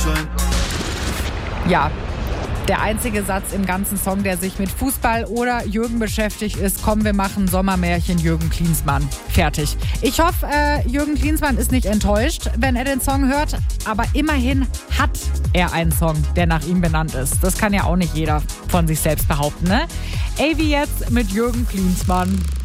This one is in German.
sein. Ja, der einzige Satz im ganzen Song, der sich mit Fußball oder Jürgen beschäftigt, ist: Komm, wir machen Sommermärchen Jürgen Klinsmann. Fertig. Ich hoffe, Jürgen Klinsmann ist nicht enttäuscht, wenn er den Song hört, aber immerhin hat er einen Song, der nach ihm benannt ist. Das kann ja auch nicht jeder von sich selbst behaupten, ne? Avi jetzt mit Jürgen Klinsmann.